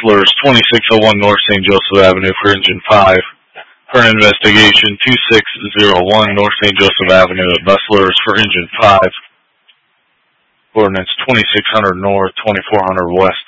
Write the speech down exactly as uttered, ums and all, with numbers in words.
Bustlers, twenty-six oh one North Saint Joseph Avenue for Engine five. Current investigation, two six zero one North Saint Joseph Avenue at Bustlers for Engine five. Ordinance twenty-six hundred North, twenty-four hundred West